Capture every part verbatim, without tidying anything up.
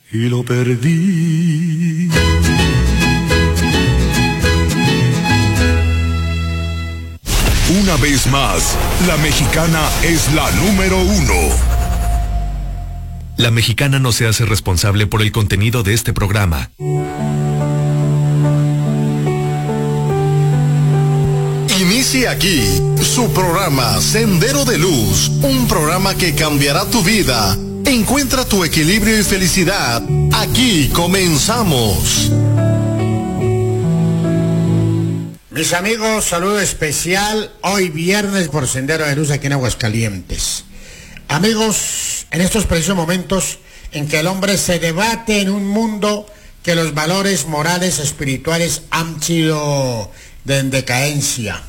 y lo perdí. Una vez más, la mexicana es la número uno. La Mexicana no se hace responsable por el contenido de este programa. Inicia aquí su programa Sendero de Luz, un programa que cambiará tu vida. Encuentra tu equilibrio y felicidad. Aquí comenzamos. Mis amigos, saludo especial hoy viernes por Sendero de Luz aquí en Aguascalientes. Amigos, en estos precisos momentos en que el hombre se debate en un mundo que los valores morales, espirituales han sido de decadencia,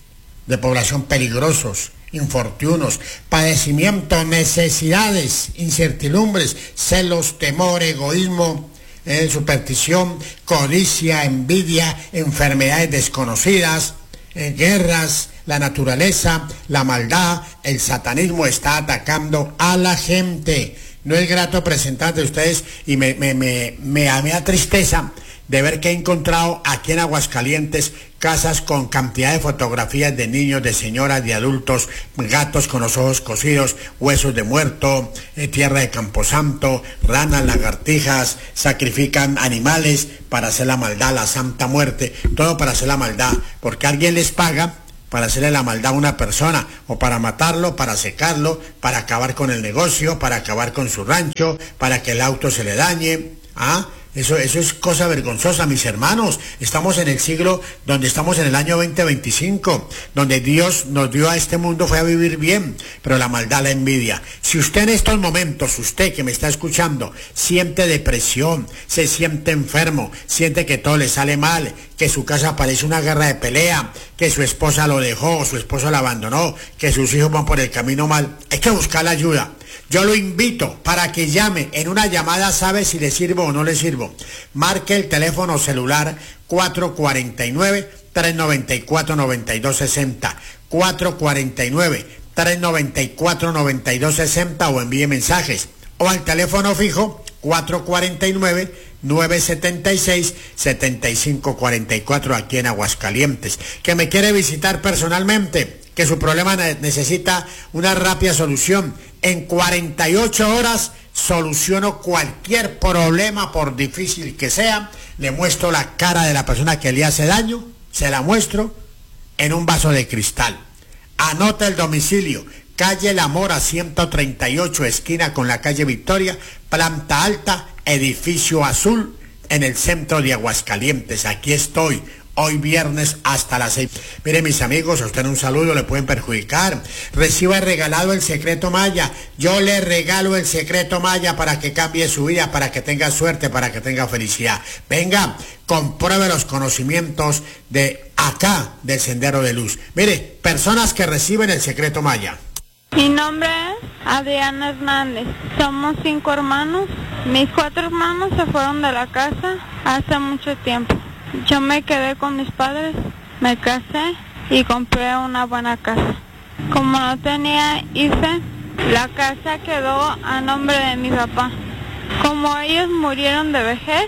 de población peligrosos, infortunos, padecimientos, necesidades, incertidumbres, celos, temor, egoísmo, eh, superstición, codicia, envidia, enfermedades desconocidas, eh, guerras, la naturaleza, la maldad, el satanismo está atacando a la gente. No es grato presentar de ustedes y me, me, me, me, me da tristeza de ver que he encontrado aquí en Aguascalientes casas con cantidad de fotografías de niños, de señoras, de adultos, gatos con los ojos cosidos, huesos de muerto, eh, tierra de camposanto, ranas, lagartijas, sacrifican animales para hacer la maldad, la santa muerte, todo para hacer la maldad, porque alguien les paga para hacerle la maldad a una persona, o para matarlo, para secarlo, para acabar con el negocio, para acabar con su rancho, para que el auto se le dañe, ¿ah? Eso, eso es cosa vergonzosa, mis hermanos. Estamos en el siglo donde estamos en el año veinte veinticinco, donde Dios nos dio a este mundo, fue a vivir bien, pero la maldad, la envidia. Si usted en estos momentos, usted que me está escuchando, siente depresión, se siente enfermo, siente que todo le sale mal, que su casa parece una guerra de pelea, que su esposa lo dejó, su esposo la abandonó, que sus hijos van por el camino mal, hay que buscar la ayuda. Yo lo invito para que llame, en una llamada sabe si le sirvo o no le sirvo. Marque el teléfono celular cuatro cuatro nueve, tres nueve cuatro, nueve dos seis cero, cuatro cuatro nueve, tres nueve cuatro, nueve dos seis cero o envíe mensajes. O al teléfono fijo cuatro cuatro nueve, nueve siete seis, siete cinco cuatro cuatro aquí en Aguascalientes. Que me quiere visitar personalmente, que su problema necesita una rápida solución. En cuarenta y ocho horas soluciono cualquier problema, por difícil que sea. Le muestro la cara de la persona que le hace daño, se la muestro en un vaso de cristal. Anota el domicilio: calle La Mora ciento treinta y ocho, esquina con la calle Victoria, planta alta, edificio azul, en el centro de Aguascalientes. Aquí estoy hoy viernes hasta las seis. Mire, mis amigos, a usted un saludo le pueden perjudicar. Reciba regalado el secreto Maya. Yo le regalo el secreto Maya para que cambie su vida, para que tenga suerte, para que tenga felicidad. Venga, compruebe los conocimientos de acá, del Sendero de Luz. Mire, personas que reciben el secreto Maya. Mi nombre es Adriana Hernández. Somos cinco hermanos. Mis cuatro hermanos se fueron de la casa hace mucho tiempo. Yo me quedé con mis padres, me casé y compré una buena casa. Como no tenía I F E, la casa quedó a nombre de mi papá. Como ellos murieron de vejez,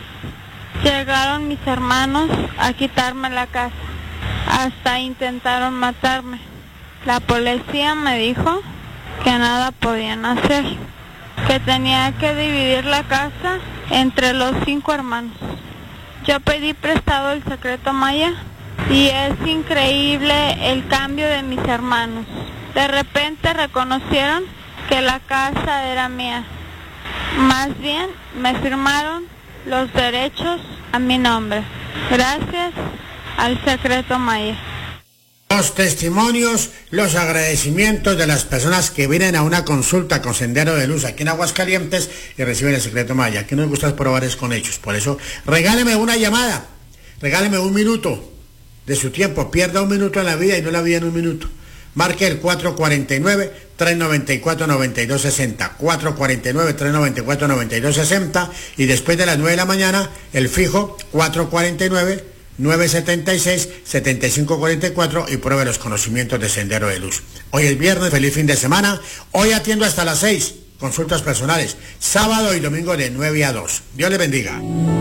llegaron mis hermanos a quitarme la casa. Hasta intentaron matarme. La policía me dijo que nada podían hacer, que tenía que dividir la casa entre los cinco hermanos. Yo pedí prestado el secreto Maya y es increíble el cambio de mis hermanos. De repente reconocieron que la casa era mía. Más bien me firmaron los derechos a mi nombre. Gracias al secreto Maya. Los testimonios, los agradecimientos de las personas que vienen a una consulta con Sendero de Luz aquí en Aguascalientes y reciben el secreto Maya. Aquí nos gusta probar es con hechos. Por eso, regáleme una llamada, regáleme un minuto de su tiempo. Pierda un minuto en la vida y no la vida en un minuto. Marque el cuatro cuatro nueve, tres nueve cuatro, nueve dos seis cero, cuatro cuatro nueve, tres nueve cuatro, nueve dos seis cero y después de las nueve de la mañana, el fijo cuatro cuatro nueve, nueve siete seis, siete cinco cuatro cuatro y pruebe los conocimientos de Sendero de Luz. Hoy es viernes, feliz fin de semana. Hoy atiendo hasta las seis. consultas personales, sábado y domingo de nueve a dos. Dios le bendiga.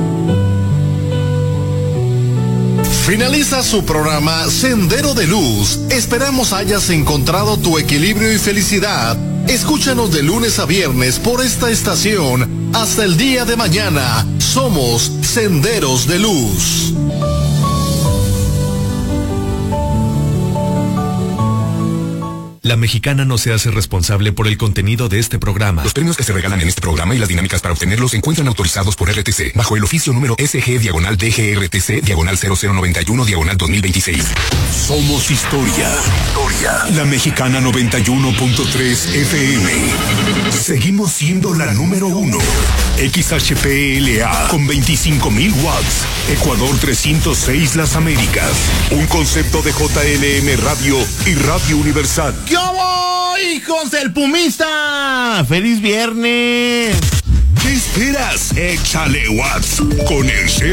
Finaliza su programa Sendero de Luz. Esperamos hayas encontrado tu equilibrio y felicidad. Escúchanos de lunes a viernes por esta estación. Hasta el día de mañana. Somos Senderos de Luz. La Mexicana no se hace responsable por el contenido de este programa. Los premios que se regalan en este programa y las dinámicas para obtenerlos se encuentran autorizados por R T C, bajo el oficio número S G diagonal D G R T C diagonal cero cero noventa y uno diagonal dos mil veintiséis. Somos historia. Historia. La Mexicana noventa y uno punto tres F M. Seguimos siendo la número uno. X H P L A con veinticinco mil watts. Ecuador trescientos seis Las Américas. Un concepto de J L M Radio y Radio Universal. ¿Qué hubo, hijos del Pumista? ¡Feliz viernes! ¿Qué esperas? Échale watts con el